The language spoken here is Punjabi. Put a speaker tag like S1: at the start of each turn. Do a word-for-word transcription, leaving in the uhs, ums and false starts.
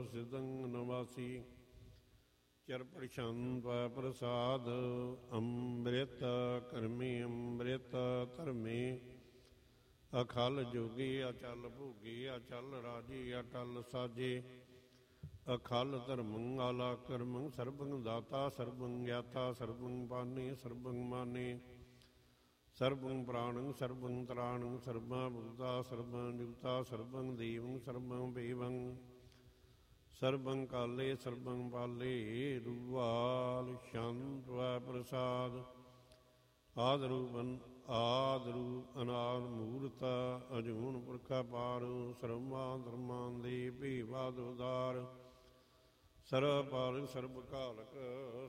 S1: ਸਿਦੰ ਨਵਾਸੀ ਚਰ ਪ੍ਰਸ਼ੰਤ ਪ੍ਰਸਾਦ ਅੰਮ੍ਰਿਤ ਕਰਮੀ ਅੰਮ੍ਰਿਤ ਧਰਮੀ ਅਖਲ ਜੋਗੀ ਅਚਲ ਭੋਗੀ ਅਚਲ ਰਾਜੀ ਅਟਲ ਸਾਜੇ ਅਖਲ ਧਰਮੰ ਆਲਾ ਕਰਮੰ ਸਰਬੰ ਦਾਤਾ ਸਰਬੰ ਗਿਆਤਾ ਸਰਬੰ ਪਾਨੀ ਸਰਬੰ ਮਾਨੀ ਸਰਬੰ ਪ੍ਰਾਣੰ ਸਰਬੰ ਤਰਾਣੰ ਸਰਬਾ ਭੂਤਾ ਸਰਬੰ ਜੁਗਤਾ ਸਰਬੰ ਦੇਵੰ ਸਰਬੰ ਭੇਵੰ ਸਰਬੰ ਕਾਲੇ ਸਰਬੰ ਪਾਲੇ ਰੂਵਾਲ ਸ਼ੰਤ ਵੈ ਪ੍ਰਸਾਦ ਆਦਿ ਰੂਪਨ ਆਦਿ ਰੂਪ ਅਨਾਦਿ ਮੂਰਤ ਅਜੂਨ ਪੁਰਖਾ ਪਾਰ ਸਰਬਾ ਧਰਮਾਂ ਦੇ ਭੇਵਾਦ ਉਦਾਰ ਸਰਬ ਪਾਲਕ ਸਰਬ ਕਾਲਕ